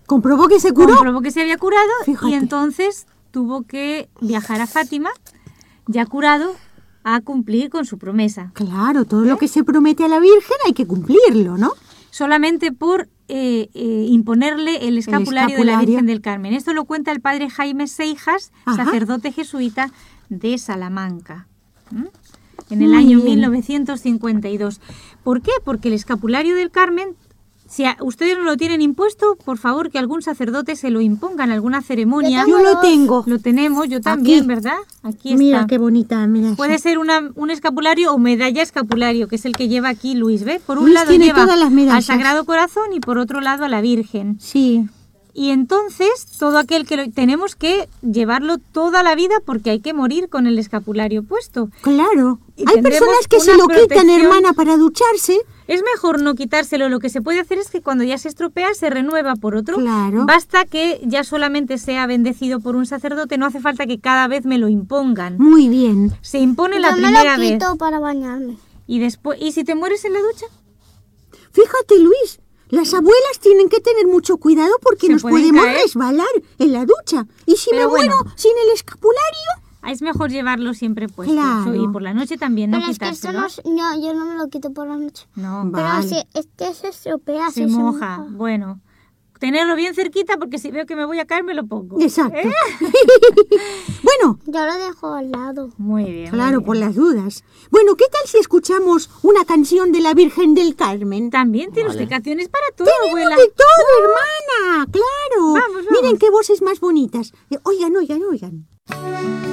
comprobó que se curó. Comprobó que se había curado. Fíjate. Y entonces tuvo que viajar a Fátima, ya curado, a cumplir con su promesa. Claro, todo lo que se promete a la Virgen hay que cumplirlo, ¿no? Solamente por imponerle el escapulario de la escapulario. Virgen del Carmen. Esto lo cuenta el padre Jaime Seijas, Ajá. sacerdote jesuita de Salamanca, en el año bien. 1952. ¿Por qué? Porque el escapulario del Carmen, si ustedes no lo tienen impuesto, por favor que algún sacerdote se lo imponga en alguna ceremonia. Yo lo tengo. Lo tenemos, yo también, Aquí. ¿verdad? Aquí está. Mira qué bonita, mira eso. Puede ser un escapulario o medalla escapulario, que es el que lleva aquí Luis, ¿ve? Por un Luis lado tiene lleva todas las medallas. al Sagrado Corazón y por otro lado a la Virgen. Sí. Y entonces, todo aquel que tenemos que llevarlo toda la vida porque hay que morir con el escapulario puesto. Claro. Y Hay tendremos personas que se una lo quitan, protección. hermana, para ducharse. Es mejor no quitárselo. Lo que se puede hacer es que cuando ya se estropea, se renueva por otro. Claro. Basta que ya solamente sea bendecido por un sacerdote. No hace falta que cada vez me lo impongan. Muy bien. Se impone la Yo me primera lo vez. quito para bañarme. Y después, ¿y si te mueres en la ducha? Fíjate, Luis, las abuelas tienen que tener mucho cuidado porque Se nos pueden podemos caer. resbalar en la ducha. Y si Pero me muero bueno. sin el escapulario, Es mejor llevarlo siempre puesto. Claro. Y por la noche también, no Pero es que esto quitárselo. yo no me lo quito por la noche. No, Vale. Pero si este se estropea, se si moja. Bueno, tenerlo bien cerquita porque si veo que me voy a caer me lo pongo. exacto. Bueno, Yo lo dejo al lado. Muy bien. claro, muy por bien. las dudas. Bueno, ¿qué tal si escuchamos una canción de la Virgen del Carmen? También tiene usted canciones para todo, ¡Tenemos abuela. de todo, hermana! ¡Claro! Vamos, vamos. Miren qué voces más bonitas. Oigan, oigan, oigan.